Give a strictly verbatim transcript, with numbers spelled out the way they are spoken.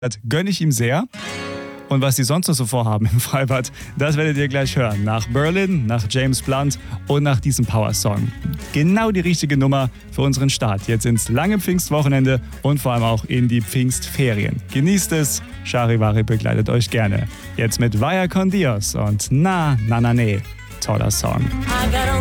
Das gönne ich ihm sehr. Und was sie sonst noch so vorhaben im Freibad, das werdet ihr gleich hören. Nach Berlin, nach James Blunt und nach diesem Power-Song. Genau die richtige Nummer für unseren Start. Jetzt ins lange Pfingstwochenende und vor allem auch in die Pfingstferien. Genießt es, Charivari begleitet euch gerne. Jetzt mit Vaya con Dios und Na, Na, Na, Ne. Toller Song.